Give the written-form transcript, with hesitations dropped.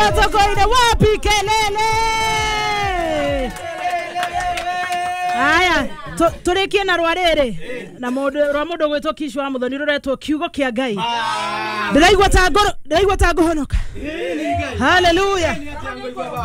tokoine wapi kelele. Aya, turekie na rwarere na mundu gwetwo Kishwa Muthoni ruretwo kiugo kia Ngai. Ndiraigwa ta ngoro honoka. Hallelujah.